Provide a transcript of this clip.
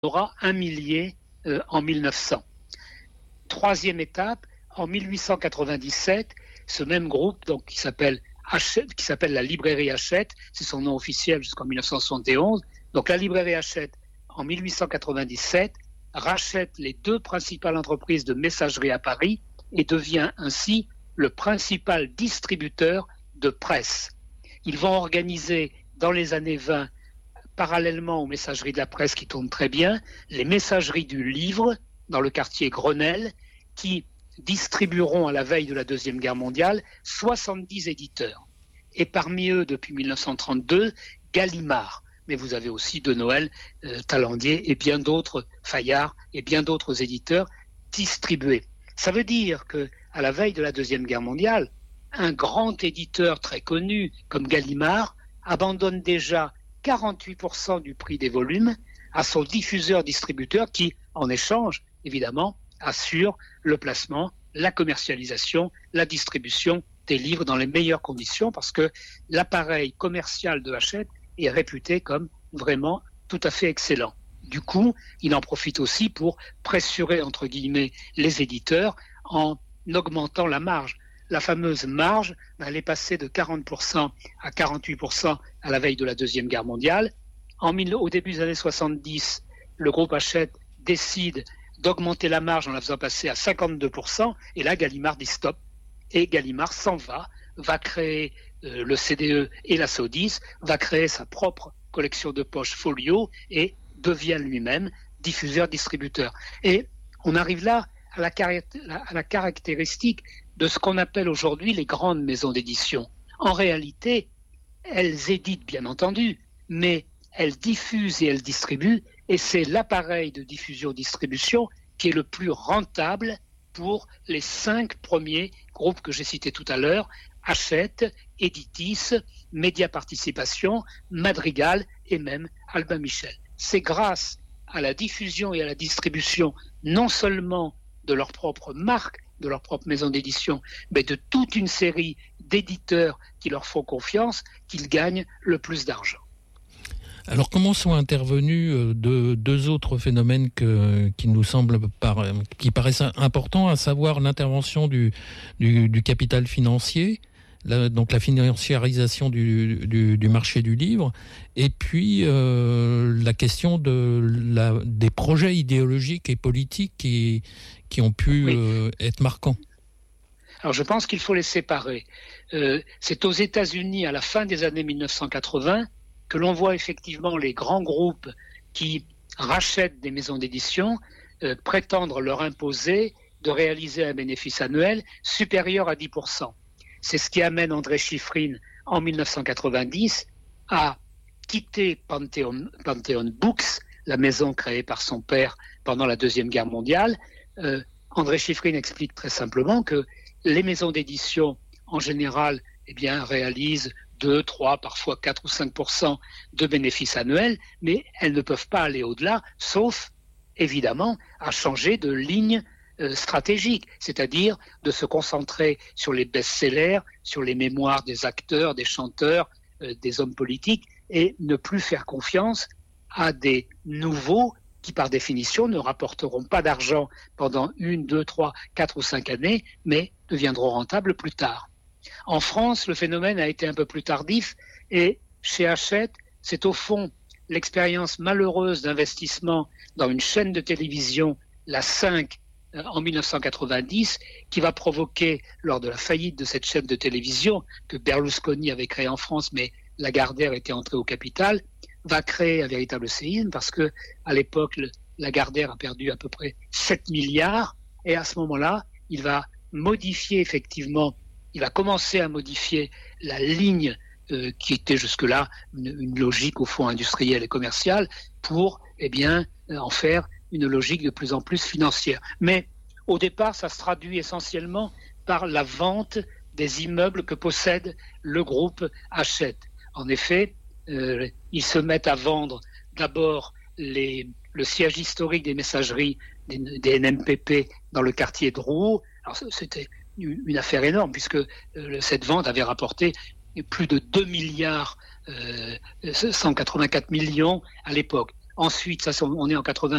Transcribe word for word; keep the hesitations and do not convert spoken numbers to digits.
aura un millier euh, en mille neuf cents. Troisième étape, en mille huit cent quatre-vingt-dix-sept, ce même groupe, donc, qui s'appelle Hachette, qui s'appelle la librairie Hachette, c'est son nom officiel jusqu'en mille neuf cent soixante et onze. Donc la librairie Hachette, en mille huit cent quatre-vingt-dix-sept, rachète les deux principales entreprises de messagerie à Paris et devient ainsi le principal distributeur de presse. Ils vont organiser dans les années vingt, parallèlement aux messageries de la presse qui tournent très bien, les messageries du livre dans le quartier Grenelle, qui distribueront à la veille de la Deuxième Guerre mondiale soixante-dix éditeurs. Et parmi eux, depuis mille neuf cent trente-deux, Gallimard. Mais vous avez aussi De Noël, euh, Talandier et bien d'autres, Fayard et bien d'autres éditeurs distribués. Ça veut dire qu'à la veille de la Deuxième Guerre mondiale, un grand éditeur très connu comme Gallimard abandonne déjà quarante-huit pour cent du prix des volumes à son diffuseur-distributeur qui, en échange, évidemment, assure le placement, la commercialisation, la distribution des livres dans les meilleures conditions parce que l'appareil commercial de Hachette est réputé comme vraiment tout à fait excellent. Du coup, il en profite aussi pour pressurer, entre guillemets, les éditeurs en augmentant la marge. La fameuse marge, elle est passée de quarante pour cent à quarante-huit pour cent à la veille de la Deuxième Guerre mondiale. En, au début des années soixante-dix, le groupe Hachette décide d'augmenter la marge en la faisant passer à cinquante-deux pour cent, et là, Gallimard dit stop. Et Gallimard s'en va, va créer euh, le C D E et la Sodis, va créer sa propre collection de poche Folio et devient lui-même diffuseur-distributeur. Et on arrive là à la, car- à la caractéristique de ce qu'on appelle aujourd'hui les grandes maisons d'édition. En réalité, elles éditent bien entendu, mais elles diffusent et elles distribuent, et c'est l'appareil de diffusion-distribution qui est le plus rentable pour les cinq premiers groupes que j'ai cités tout à l'heure, Hachette, Editis, Média Participation, Madrigal et même Albin Michel. C'est grâce à la diffusion et à la distribution non seulement de leur propre marque, de leur propre maison d'édition, mais de toute une série d'éditeurs qui leur font confiance, qu'ils gagnent le plus d'argent. Alors comment sont intervenus deux, deux autres phénomènes que, qui nous semblent par, qui paraissent importants, à savoir l'intervention du, du, du capital financier, la, donc la financiarisation du, du, du marché du livre, et puis euh, la question de la, des projets idéologiques et politiques qui, qui ont pu oui. euh, être marquants. Alors je pense qu'il faut les séparer. Euh, c'est aux États-Unis à la fin des années mille neuf cent quatre-vingts que l'on voit effectivement les grands groupes qui rachètent des maisons d'édition euh, prétendre leur imposer de réaliser un bénéfice annuel supérieur à dix pour cent. C'est ce qui amène André Chiffrine en mille neuf cent quatre-vingt-dix à quitter Pantheon, Pantheon Books, la maison créée par son père pendant la Deuxième Guerre mondiale. Euh, André Chiffrine explique très simplement que les maisons d'édition, en général, eh bien, réalisent deux, trois, parfois quatre ou cinq pour cent de bénéfices annuels, mais elles ne peuvent pas aller au-delà, sauf, évidemment, à changer de ligne euh, stratégique, c'est-à-dire de se concentrer sur les best-sellers, sur les mémoires des acteurs, des chanteurs, euh, des hommes politiques, et ne plus faire confiance à des nouveaux qui, par définition, ne rapporteront pas d'argent pendant une, deux, trois, quatre ou cinq années, mais deviendront rentables plus tard. En France, le phénomène a été un peu plus tardif et chez Hachette, c'est au fond l'expérience malheureuse d'investissement dans une chaîne de télévision, la cinq, euh, en mille neuf cent quatre-vingt-dix, qui va provoquer, lors de la faillite de cette chaîne de télévision que Berlusconi avait créée en France, mais Lagardère était entré au capital, va créer un véritable séisme parce que à l'époque, le, Lagardère a perdu à peu près sept milliards et à ce moment-là, il va modifier effectivement il va commencer à modifier la ligne euh, qui était jusque-là une, une logique au fond industrielle et commerciale pour eh bien, euh, en faire une logique de plus en plus financière. Mais au départ, ça se traduit essentiellement par la vente des immeubles que possède le groupe Hachette. En effet, euh, ils se mettent à vendre d'abord les, le siège historique des messageries des, des N M P P dans le quartier de Rouault. Alors, c'était une affaire énorme puisque euh, cette vente avait rapporté plus de deux milliards, euh, cent quatre-vingt-quatre millions à l'époque. Ensuite, ça, on est en quatre-vingt-dix.